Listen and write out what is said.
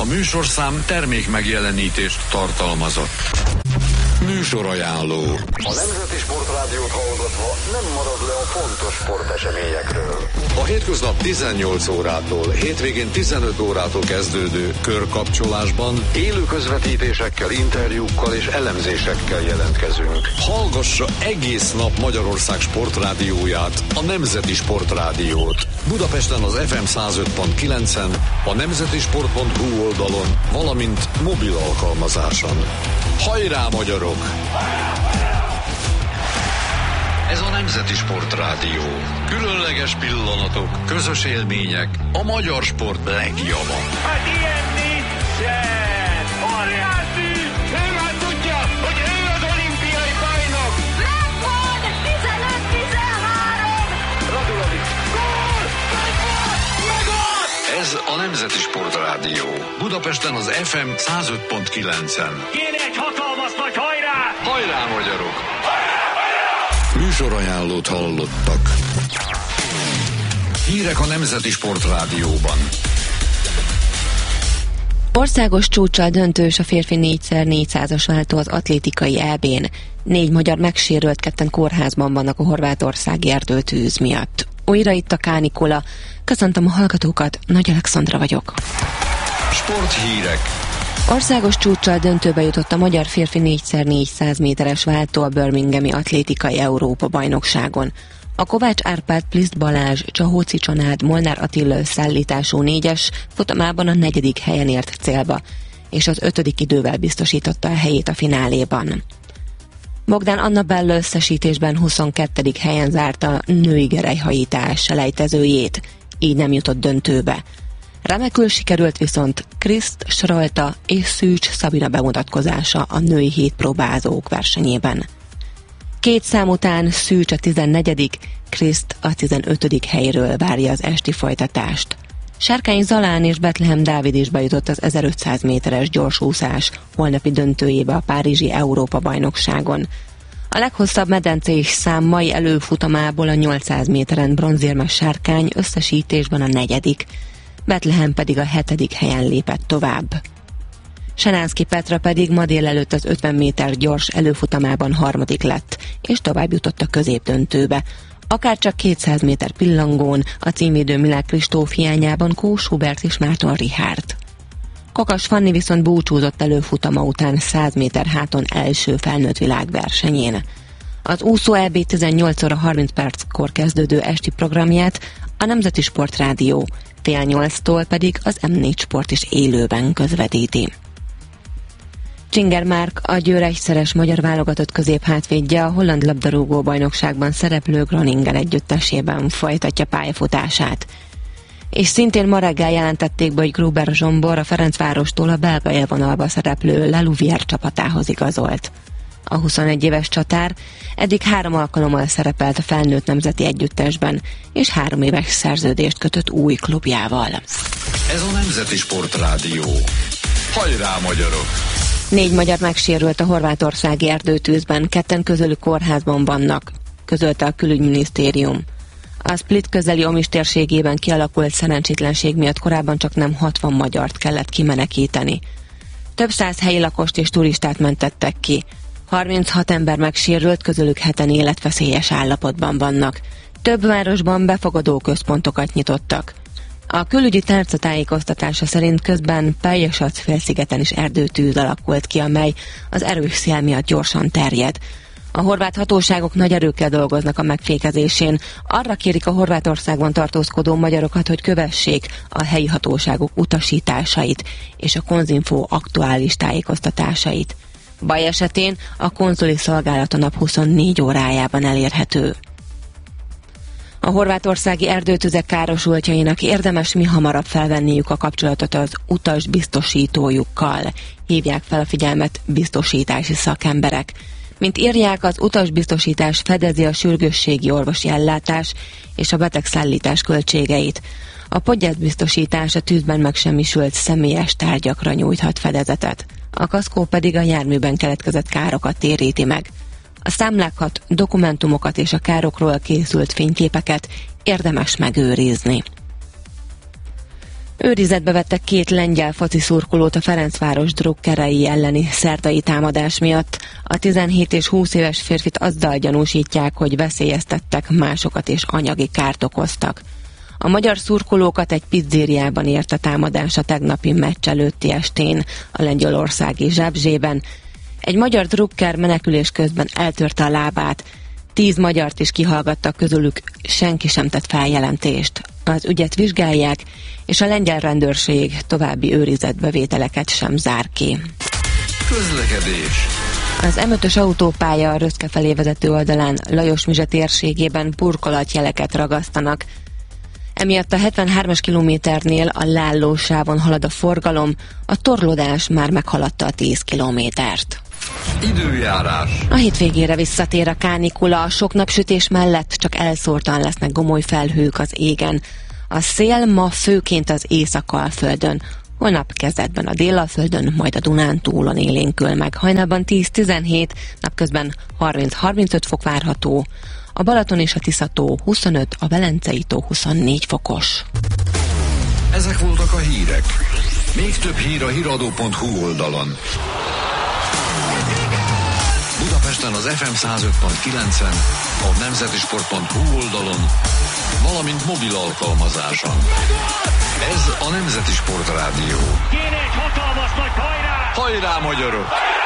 A műsorszám termék megjelenítést tartalmazott. Műsorajánló. A Nemzeti Sportrádiót hallgatva nem marad le a fontos sporteseményekről. A hétköznap 18 órától, hétvégén 15 órától kezdődő körkapcsolásban Élő közvetítésekkel, interjúkkal és elemzésekkel jelentkezünk. hallgassa egész nap Magyarország sportrádióját, a Nemzeti Sportrádiót. Budapesten az FM 105.9-en, a nemzetisport.hu oldalon, valamint mobil alkalmazáson. Hajrá, magyarok! Ez a Nemzeti Sportrádió. Különleges pillanatok, közös élmények, a magyar sport legjava. Hát ilyen nincsen! Óriási! Ő már tudja, hogy ő az olimpiai bajnok! Megvan! 15-13! Radulovic! Gól! Megvan! Ez a Nemzeti Sportrádió. Budapesten az FM 105.9-en. Kéne egy hatalmas nagy hajrá! Hajrá, magyarok! Műsorajánlót hallottak. Hírek a Nemzeti Sportrádióban. Országos csúccsal döntős a férfi 4x400-as váltó az atlétikai EB-n. 4 magyar megsérült, 2 kórházban vannak a horvátországi erdőtűz miatt. Újra itt a kánikula. Köszöntöm a hallgatókat, Nagy Alexandra vagyok. Sporthírek. Országos csúccsal döntőbe jutott a magyar férfi 4x400 méteres váltó a Birminghami atlétikai Európa-bajnokságon. A Kovács Árpád, Pliszt Balázs, Csahóci Csanád, Molnár Attila összeállítású 4-es futamában a 4. helyen ért célba, és az 5. idővel biztosította a helyét a fináléban. Bogdán Anna Bella összesítésben 22. helyen zárta a női gerelyhajítás selejtezőjét, így nem jutott döntőbe. Remekül sikerült viszont Kriszt Srajta és Szűcs Szabina bemutatkozása a női hétpróbázók versenyében. 2 szám után Szűcs a 14., Kriszt a 15. helyről várja az esti folytatást. Sárkány Zalán és Betlehem Dávid is bejutott az 1500 méteres gyorsúszás holnapi döntőjébe a párizsi Európa-bajnokságon. A leghosszabb medencés szám mai előfutamából a 800 méteren bronzérmes Sárkány összesítésben a 4., Betlehem pedig a 7. helyen lépett tovább. Senánszky Petra pedig ma délelőtt az 50 méter gyors előfutamában 3. lett, és tovább jutott a középdöntőbe. Akárcsak 200 méter pillangón, a címvédő Milák Kristóf hiányában Kós Hubert és Márton Richárd. Kakas Fanni viszont búcsúzott előfutama után 100 méter háton első felnőtt világversenyén. Az úszó EB 18 óra 30 perckor kezdődő esti programját a Nemzeti Sportrádió, fél 8-tól pedig az M4 Sport is élőben közvetíti. Csinger Márk, a Győr egyszeres magyar válogatott középhátvédje a holland labdarúgó bajnokságban szereplő Groningen együttesében folytatja pályafutását. És szintén ma reggel jelentették be, hogy Gruber Zsombor a Ferencvárostól a belga élvonalba szereplő La Louvière csapatához igazolt. A 21 éves csatár eddig 3 alkalommal szerepelt a felnőtt nemzeti együttesben, és 3 éves szerződést kötött új klubjával. Ez a Nemzeti Sportrádió. Hajrá, magyarok! 4 magyar megsérült a horvátországi erdőtűzben, 2 közülük kórházban vannak, közölte a külügyminisztérium. A Split közeli Omis térségében kialakult szerencsétlenség miatt korábban csak nem 60 magyart kellett kimenekíteni. Több 100 helyi lakost és turistát mentettek ki. 36 ember megsérült, közülük 7-en életveszélyes állapotban vannak. Több városban befogadó központokat nyitottak. A külügyi tárca tájékoztatása szerint közben Peljesac félszigeten is erdőtűz alakult ki, amely az erős szél miatt gyorsan terjed. A horvát hatóságok nagy erőkkel dolgoznak a megfékezésén. Arra kérik a Horvátországban tartózkodó magyarokat, hogy kövessék a helyi hatóságok utasításait és a Konzinfo aktuális tájékoztatásait. Baj esetén a konzuli szolgálat a nap 24 órájában elérhető. A horvátországi erdőtüzek károsultjainak érdemes mihamarabb felvenniük a kapcsolatot az utas biztosítójukkal, hívják fel a figyelmet biztosítási szakemberek. Mint írják, az utasbiztosítás fedezi a sürgősségi orvosi ellátás és a betegszállítás költségeit. A podgyászbiztosítás a tűzben megsemmisült személyes tárgyakra nyújthat fedezetet. A kaszkó pedig a járműben keletkezett károkat téríti meg. A számlákat, dokumentumokat és a károkról készült fényképeket érdemes megőrizni. Őrizetbe vettek 2 lengyel foci szurkolót a Ferencváros drukkerei elleni szerdai támadás miatt. A 17 és 20 éves férfit azzal gyanúsítják, hogy veszélyeztettek másokat és anyagi kárt okoztak. A magyar szurkolókat egy pizzériában ért a támadás a tegnapi meccs előtti estén a lengyelországi Zsábzsében. Egy magyar drukker menekülés közben eltörte a lábát. 10 magyart is kihallgattak, közülük senki sem tett feljelentést. Az ügyet vizsgálják, és a lengyel rendőrség további őrizetbevételeket sem zár ki. Közlekedés. Az M5-ös autópálya a Röszke felé vezető oldalán Lajos-Mizse térségében burkolatjeleket ragasztanak. Emiatt a 73-as kilométernél a Lálló sávon halad a forgalom, a torlódás már meghaladta a 10 kilométert. Időjárás. A hétvégére visszatér a kánikula, a sok napsütés mellett csak elszórtan lesznek gomoly felhők az égen. A szél ma főként az Észak-Alföldön, holnap kezdetben a Dél-Alföldön, majd a Dunántúlon élénkül meg. Hajnalban 10-17, napközben 30-35 fok várható. A Balaton és a Tisza-tó 25, a Velencei-tó 24 fokos. Ezek voltak a hírek. Még több hír a hiradó.hu oldalon. Budapesten az FM 105.9-en, a nemzetisport.hu oldalon, valamint mobil alkalmazáson. Ez a Nemzeti Sport Rádió. Kéne egy hatalmas nagy hajrá! Hajrá, magyarok!